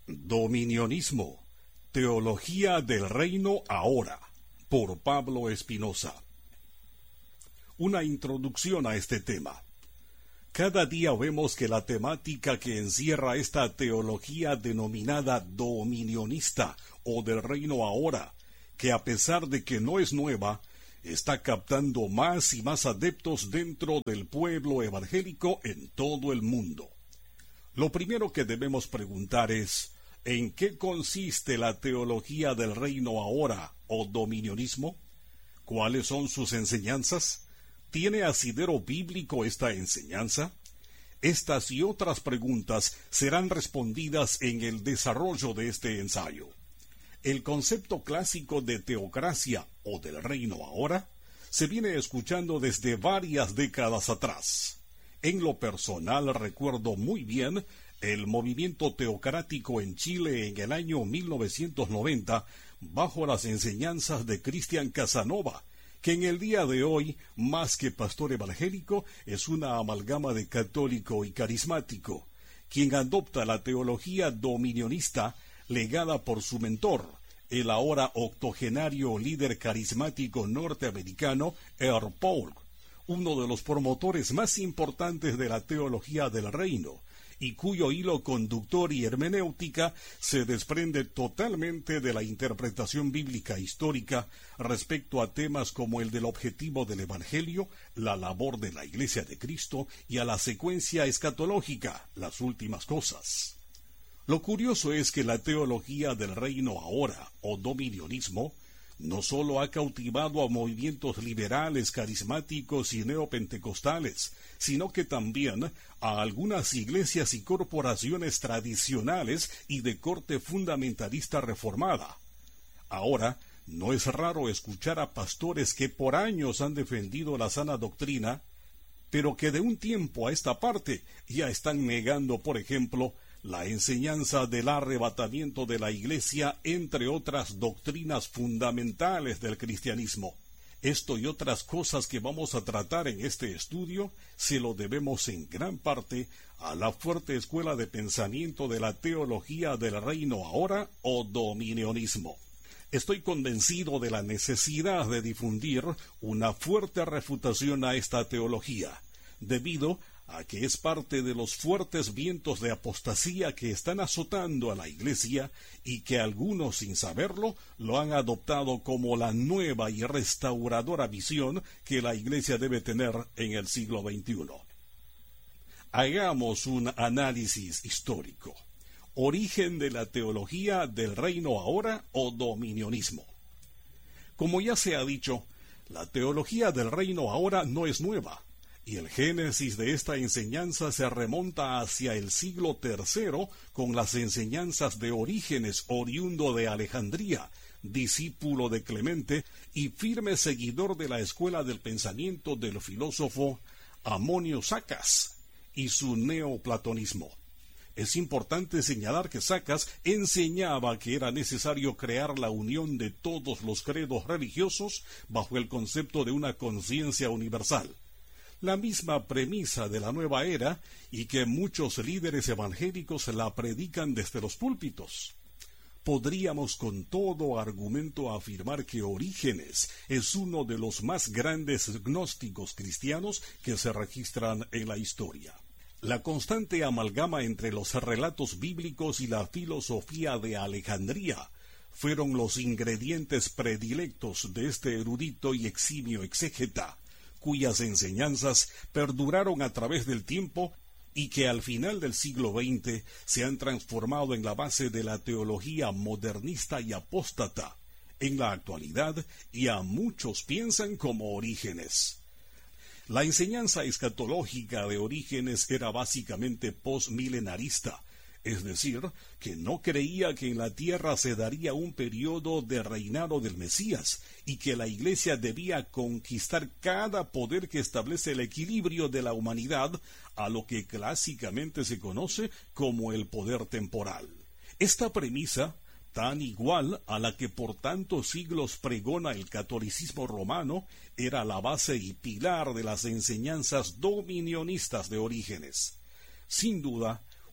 Dominionismo, Teología del Reino ahora, por Pablo Espinosa. Una introducción a este tema. Cada día vemos que la temática que encierra esta teología denominada dominionista o del reino ahora, que a pesar de que no es nueva, está captando más y más adeptos dentro del pueblo evangélico en todo el mundo. Lo primero que debemos preguntar es, ¿en qué consiste la teología del reino ahora o dominionismo? ¿Cuáles son sus enseñanzas? ¿Tiene asidero bíblico esta enseñanza? Estas y otras preguntas serán respondidas en el desarrollo de este ensayo. El concepto clásico de teocracia o del reino ahora se viene escuchando desde varias décadas atrás. En lo personal recuerdo muy bien el movimiento teocrático en Chile en el año 1990 bajo las enseñanzas de Cristian Casanova, que en el día de hoy, más que pastor evangélico, es una amalgama de católico y carismático, quien adopta la teología dominionista legada por su mentor, el ahora octogenario líder carismático norteamericano R. Paul, uno de los promotores más importantes de la teología del reino, y cuyo hilo conductor y hermenéutica se desprende totalmente de la interpretación bíblica histórica respecto a temas como el del objetivo del Evangelio, la labor de la Iglesia de Cristo y a la secuencia escatológica, las últimas cosas. Lo curioso es que la teología del reino ahora, o dominionismo, no solo ha cautivado a movimientos liberales, carismáticos y neopentecostales, sino que también a algunas iglesias y corporaciones tradicionales y de corte fundamentalista reformada. Ahora, no es raro escuchar a pastores que por años han defendido la sana doctrina, pero que de un tiempo a esta parte ya están negando, por ejemplo, la enseñanza del arrebatamiento de la Iglesia, entre otras doctrinas fundamentales del cristianismo. Esto y otras cosas que vamos a tratar en este estudio se lo debemos en gran parte a la fuerte escuela de pensamiento de la teología del reino ahora o dominionismo. Estoy convencido de la necesidad de difundir una fuerte refutación a esta teología, debido a que es parte de los fuertes vientos de apostasía que están azotando a la Iglesia y que algunos, sin saberlo, lo han adoptado como la nueva y restauradora visión que la Iglesia debe tener en el siglo XXI. Hagamos un análisis histórico. Origen de la teología del reino ahora o dominionismo. Como ya se ha dicho, la teología del reino ahora no es nueva, y el génesis de esta enseñanza se remonta hacia el siglo III con las enseñanzas de Orígenes, oriundo de Alejandría, discípulo de Clemente y firme seguidor de la escuela del pensamiento del filósofo Amonio Sacas y su neoplatonismo. Es importante señalar que Sacas enseñaba que era necesario crear la unión de todos los credos religiosos bajo el concepto de una conciencia universal, la misma premisa de la nueva era y que muchos líderes evangélicos la predican desde los púlpitos. Podríamos con todo argumento afirmar que Orígenes es uno de los más grandes gnósticos cristianos que se registran en la historia. La constante amalgama entre los relatos bíblicos y la filosofía de Alejandría fueron los ingredientes predilectos de este erudito y eximio exégeta, cuyas enseñanzas perduraron a través del tiempo y que al final del siglo XX se han transformado en la base de la teología modernista y apóstata. En la actualidad, ya muchos piensan como Orígenes. La enseñanza escatológica de Orígenes era básicamente postmilenarista, es decir, que no creía que en la tierra se daría un periodo de reinado del Mesías y que la Iglesia debía conquistar cada poder que establece el equilibrio de la humanidad a lo que clásicamente se conoce como el poder temporal. Esta premisa, tan igual a la que por tantos siglos pregona el catolicismo romano, era la base y pilar de las enseñanzas dominionistas de Orígenes. Sin duda,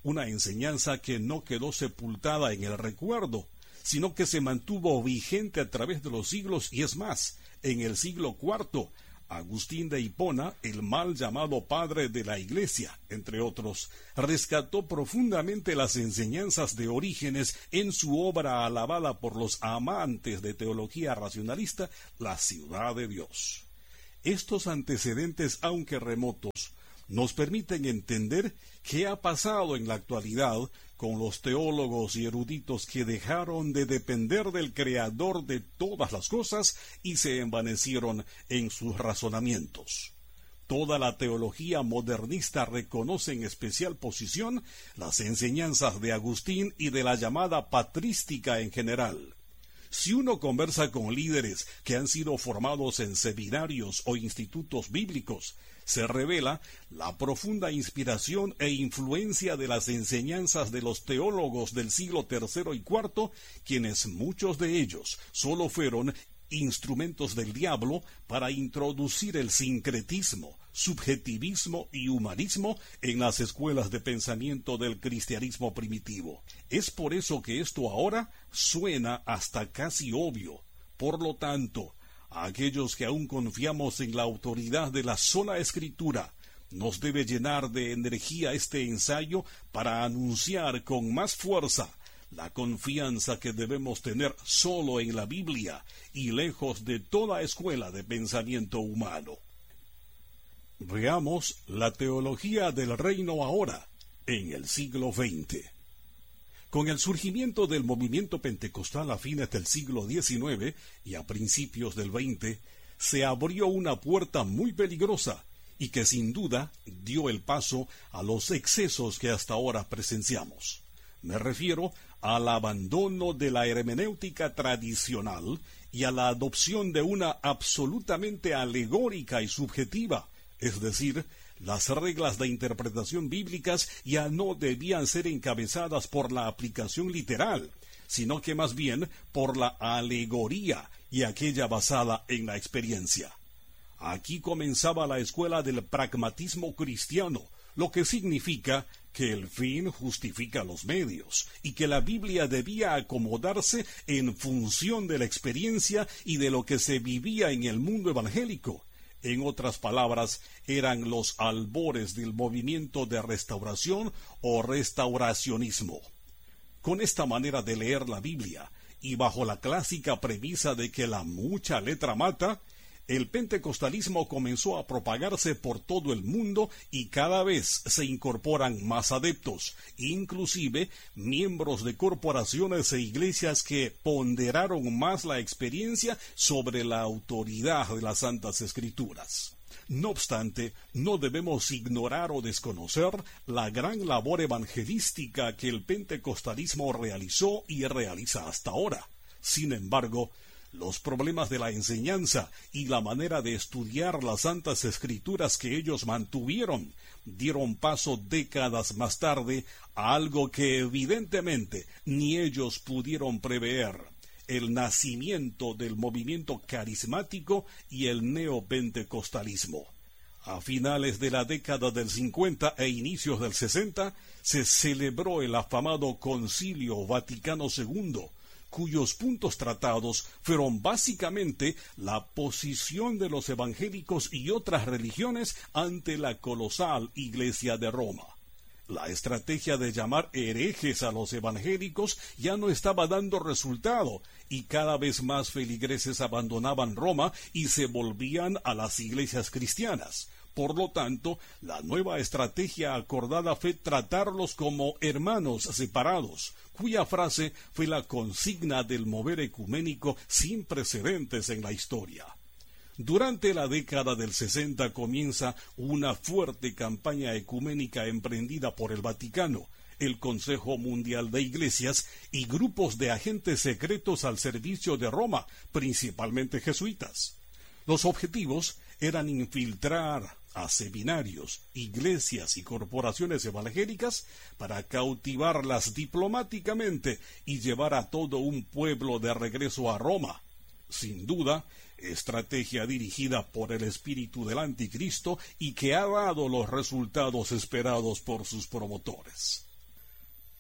una enseñanza que no quedó sepultada en el recuerdo, sino que se mantuvo vigente a través de los siglos, y es más, en el siglo IV, Agustín de Hipona, el mal llamado padre de la Iglesia, entre otros, rescató profundamente las enseñanzas de Orígenes en su obra alabada por los amantes de teología racionalista, La ciudad de Dios. Estos antecedentes, aunque remotos, nos permiten entender qué ha pasado en la actualidad con los teólogos y eruditos que dejaron de depender del Creador de todas las cosas y se envanecieron en sus razonamientos. Toda la teología modernista reconoce en especial posición las enseñanzas de Agustín y de la llamada patrística en general. Si uno conversa con líderes que han sido formados en seminarios o institutos bíblicos, se revela la profunda inspiración e influencia de las enseñanzas de los teólogos del siglo III y IV, quienes muchos de ellos solo fueron instrumentos del diablo para introducir el sincretismo, subjetivismo y humanismo en las escuelas de pensamiento del cristianismo primitivo. Es por eso que esto ahora suena hasta casi obvio. Por lo tanto, a aquellos que aún confiamos en la autoridad de la sola Escritura, nos debe llenar de energía este ensayo para anunciar con más fuerza la confianza que debemos tener solo en la Biblia y lejos de toda escuela de pensamiento humano. Veamos la teología del reino ahora, en el siglo XX. Con el surgimiento del movimiento pentecostal a fines del siglo XIX y a principios del XX, se abrió una puerta muy peligrosa y que sin duda dio el paso a los excesos que hasta ahora presenciamos. Me refiero al abandono de la hermenéutica tradicional y a la adopción de una absolutamente alegórica y subjetiva, es decir, las reglas de interpretación bíblicas ya no debían ser encabezadas por la aplicación literal, sino que más bien por la alegoría y aquella basada en la experiencia. Aquí comenzaba la escuela del pragmatismo cristiano, lo que significa que el fin justifica los medios y que la Biblia debía acomodarse en función de la experiencia y de lo que se vivía en el mundo evangélico. En otras palabras, eran los albores del movimiento de restauración o restauracionismo. Con esta manera de leer la Biblia, y bajo la clásica premisa de que la mucha letra mata, el pentecostalismo comenzó a propagarse por todo el mundo y cada vez se incorporan más adeptos, inclusive miembros de corporaciones e iglesias que ponderaron más la experiencia sobre la autoridad de las Santas Escrituras. No obstante, no debemos ignorar o desconocer la gran labor evangelística que el pentecostalismo realizó y realiza hasta ahora. Sin embargo, los problemas de la enseñanza y la manera de estudiar las Santas Escrituras que ellos mantuvieron dieron paso décadas más tarde a algo que evidentemente ni ellos pudieron prever: el nacimiento del movimiento carismático y el neopentecostalismo. A finales de la década del 50 e inicios del 60 se celebró el afamado Concilio Vaticano II, cuyos puntos tratados fueron básicamente la posición de los evangélicos y otras religiones ante la colosal Iglesia de Roma. La estrategia de llamar herejes a los evangélicos ya no estaba dando resultado, y cada vez más feligreses abandonaban Roma y se volvían a las iglesias cristianas. Por lo tanto, la nueva estrategia acordada fue tratarlos como hermanos separados, cuya frase fue la consigna del mover ecuménico sin precedentes en la historia. Durante la década del 60 comienza una fuerte campaña ecuménica emprendida por el Vaticano, el Consejo Mundial de Iglesias y grupos de agentes secretos al servicio de Roma, principalmente jesuitas. Los objetivos eran infiltrar a seminarios, iglesias y corporaciones evangélicas para cautivarlas diplomáticamente y llevar a todo un pueblo de regreso a Roma. Sin duda, estrategia dirigida por el espíritu del anticristo y que ha dado los resultados esperados por sus promotores.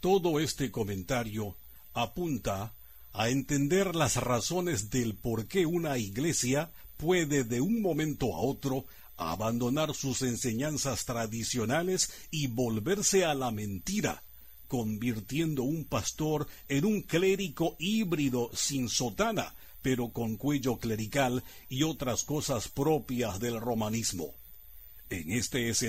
Todo este comentario apunta a entender las razones del por qué una iglesia puede de un momento a otro abandonar sus enseñanzas tradicionales y volverse a la mentira, convirtiendo un pastor en un clérigo híbrido sin sotana, pero con cuello clerical y otras cosas propias del romanismo. En este escenario